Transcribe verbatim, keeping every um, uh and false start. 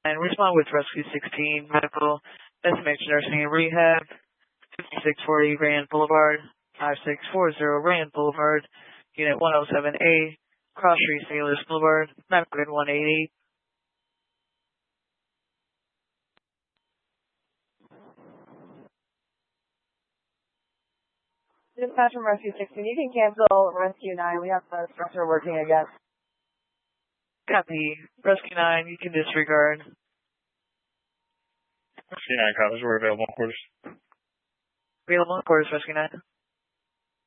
And respond with Rescue sixteen, medical, estimation nursing and rehab, fifty-six forty Rand Boulevard, five six four zero Rand Boulevard, Unit one oh seven A, Cross Street, Sailors Boulevard, nine one eight eight. Dispatch from Rescue sixteen. You can cancel Rescue nine. We have the structure working again. Copy. Rescue nine, you can disregard. Rescue nine copies. We're available in quarters. Available in quarters, Rescue nine.